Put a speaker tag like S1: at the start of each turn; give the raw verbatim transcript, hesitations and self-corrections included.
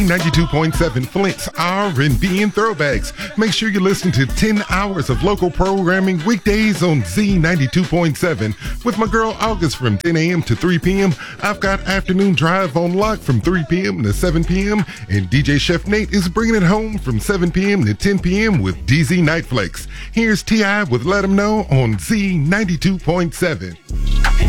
S1: ninety-two point seven Flint's R and B and Throwbacks. Make sure you listen to ten hours of local programming weekdays on Z ninety-two point seven. With my girl August from ten a.m. to three p.m. I've got Afternoon Drive on lock from three p.m. to seven p.m. And D J Chef Nate is bringing it home from seven p.m. to ten p.m. with D Z Nightflex. Here's T I with Let 'em Know on Z ninety-two point seven.